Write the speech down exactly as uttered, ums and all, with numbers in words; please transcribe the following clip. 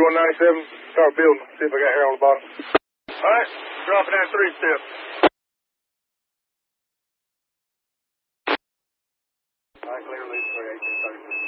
one ninety-seven. Start building. See if I got hair on the bottom. All right. Dropping down three step. All right, clear lead for eighteen thirty.